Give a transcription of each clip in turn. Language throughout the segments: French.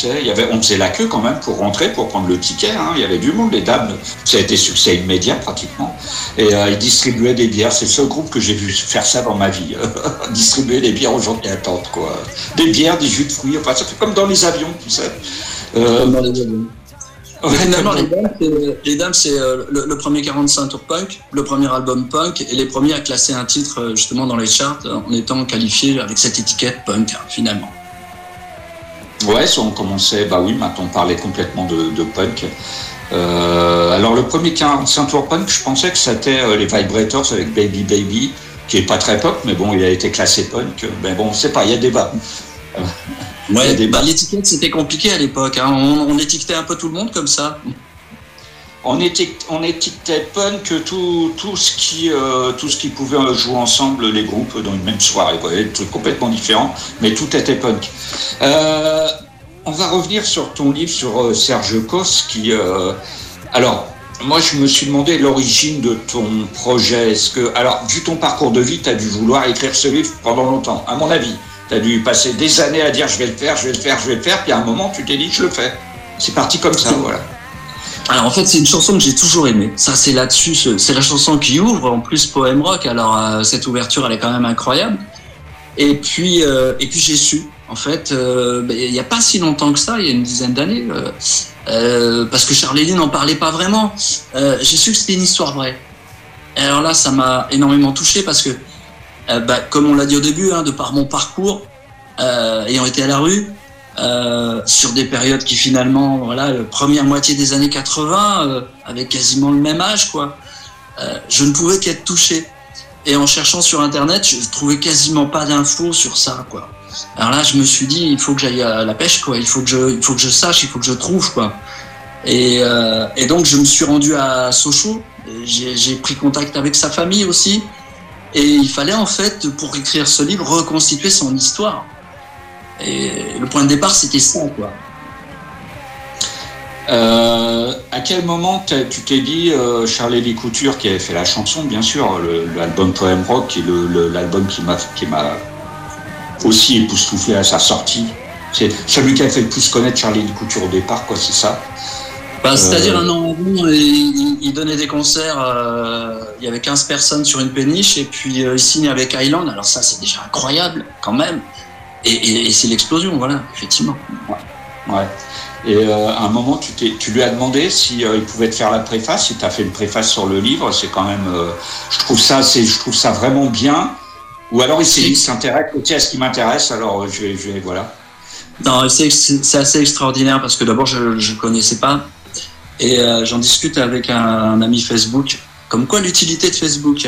succès. On faisait la queue quand même pour rentrer, pour prendre le ticket. Hein. Il y avait du monde, les dames. Ça a été succès immédiat pratiquement. Et ils distribuaient des bières. C'est le seul groupe que j'ai vu faire ça dans ma vie. Distribuer des bières aux gens qui attendent, quoi. Des bières, des jus de fruits. Enfin, ça fait comme dans les avions, tu sais. Comme dans les avions. Finalement, les dames, c'est le premier 45 tours punk, le premier album punk, et les premiers à classer un titre justement dans les charts en étant qualifiés avec cette étiquette punk, finalement. Ouais, on commençait, maintenant on parlait complètement de punk. Alors le premier 45 tours punk, je pensais que c'était les Vibrators avec Baby Baby, qui est pas très pop, mais bon, il a été classé punk. Mais bon, on sait pas, il y a débat. Ouais, l'étiquette c'était compliqué à l'époque. Hein. On étiquetait un peu tout le monde comme ça. On étiquetait punk tout ce qui pouvait jouer ensemble les groupes dans une même soirée. Des trucs complètement différents, mais tout était punk. On va revenir sur ton livre sur Serge Kos qui. Alors, moi je me suis demandé l'origine de ton projet. Alors, vu ton parcours de vie, tu as dû vouloir écrire ce livre pendant longtemps, à mon avis. Tu as dû passer des années à dire je vais le faire, puis à un moment tu t'es dit je le fais. C'est parti comme ça, voilà. Alors en fait c'est une chanson que j'ai toujours aimée. Ça c'est là-dessus, c'est la chanson qui ouvre, en plus poème rock. Alors cette ouverture elle est quand même incroyable. Et puis j'ai su, en fait, il n'y a pas si longtemps que ça, il y a une dizaine d'années, parce que Charlie n'en parlait pas vraiment. J'ai su que c'était une histoire vraie. Et alors là ça m'a énormément touché parce que comme on l'a dit au début, de par mon parcours, ayant été à la rue, sur des périodes qui finalement, première moitié des années 80, avec quasiment le même âge, quoi, je ne pouvais qu'être touché. Et en cherchant sur Internet, je trouvais quasiment pas d'infos sur ça, quoi. Alors là, je me suis dit, il faut que j'aille à la pêche, quoi. Il faut que je sache, il faut que je trouve, quoi. Et donc, je me suis rendu à Sochaux. J'ai pris contact avec sa famille aussi. Et il fallait en fait, pour écrire ce livre, reconstituer son histoire. Et le point de départ, c'était ça, quoi. À quel moment tu t'es dit, Charlie Couture, qui avait fait la chanson, bien sûr, l'album Poème Rock, qui est l'album qui m'a aussi époustouflé à sa sortie. C'est celui qui a fait le plus connaître Charlie Couture au départ, quoi, c'est ça. C'est-à-dire un an avant, il donnait des concerts, il y avait 15 personnes sur une péniche, et puis il signe avec Island. Alors ça, c'est déjà incroyable, quand même. Et c'est l'explosion, voilà, effectivement. Ouais. Et à un moment, tu lui as demandé si il pouvait te faire la préface. Si tu as fait une préface sur le livre, c'est quand même. Je trouve ça vraiment bien. Ou alors il s'intéresse aussi à ce qui m'intéresse. Alors je vais voilà. Non, c'est assez extraordinaire parce que d'abord je connaissais pas et j'en discute avec un ami Facebook. Comme quoi l'utilité de Facebook.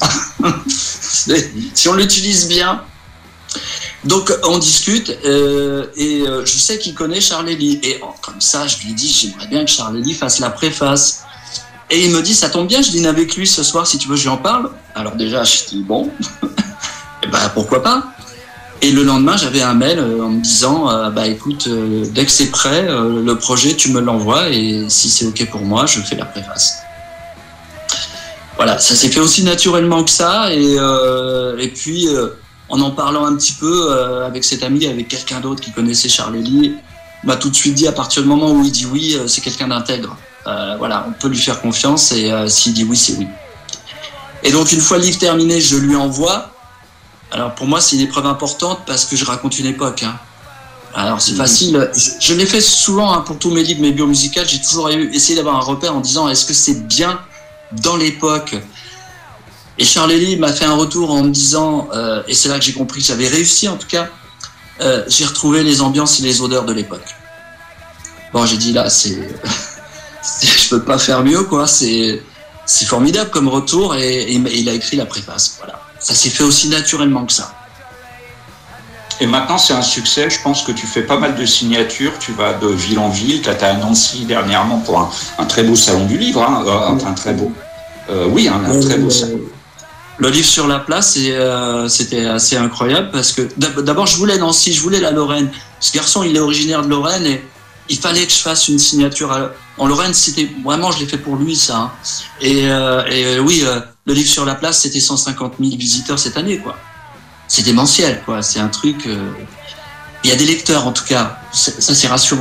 Si on l'utilise bien. Donc on discute et je sais qu'il connaît Charlie. Et comme ça, je lui dis, j'aimerais bien que Charlie fasse la préface. Et il me dit, ça tombe bien, je dîne avec lui ce soir, si tu veux, je lui en parle. Alors déjà, je dis, bon, pourquoi pas. Et le lendemain, j'avais un mail en me disant, écoute, dès que c'est prêt, le projet, tu me l'envoies et si c'est OK pour moi, je fais la préface. Voilà, ça s'est fait aussi naturellement que ça. Et puis... en parlant un petit peu avec cet ami, avec quelqu'un d'autre qui connaissait Charlie, m'a tout de suite dit, à partir du moment où il dit oui, c'est quelqu'un d'intègre. On peut lui faire confiance et s'il dit oui, c'est oui. Et donc une fois le livre terminé, je lui envoie. Alors pour moi, c'est une épreuve importante parce que je raconte une époque. Alors c'est facile. Je l'ai fait souvent pour tous mes livres, mes biomusicales. J'ai toujours essayé d'avoir un repère en disant, est-ce que c'est bien dans l'époque ? Et Charlie m'a fait un retour en me disant, et c'est là que j'ai compris que j'avais réussi en tout cas, j'ai retrouvé les ambiances et les odeurs de l'époque. Bon, j'ai dit là, je peux pas faire mieux, quoi. C'est formidable comme retour et il a écrit la préface. Voilà. Ça s'est fait aussi naturellement que ça. Et maintenant, c'est un succès. Je pense que tu fais pas mal de signatures. Tu vas de ville en ville. Tu as à Nancy dernièrement pour un très beau salon du livre. Un très beau. Un très beau salon. Le livre sur la place, c'était assez incroyable parce que d'abord, je voulais Nancy, je voulais la Lorraine. Ce garçon, il est originaire de Lorraine et il fallait que je fasse une signature en Lorraine. C'était vraiment, je l'ai fait pour lui, ça. Et oui, le livre sur la place, c'était 150 000 visiteurs cette année, quoi. C'est démentiel, quoi. C'est un truc. Il y a des lecteurs, en tout cas. Ça, c'est rassurant.